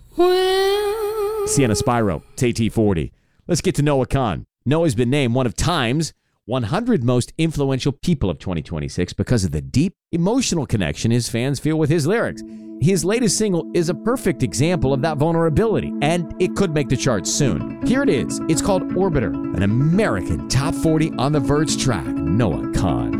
Sienna Spyro, it's AT40. Let's get to Noah Kahan. Noah's been named one of Time's 100 most influential people of 2026 because of the deep emotional connection his fans feel with his lyrics. His latest single is a perfect example of that vulnerability, and it could make the charts soon. Here it is. It's called Orbiter, an American Top 40 on the Verge track. Noah Kahan.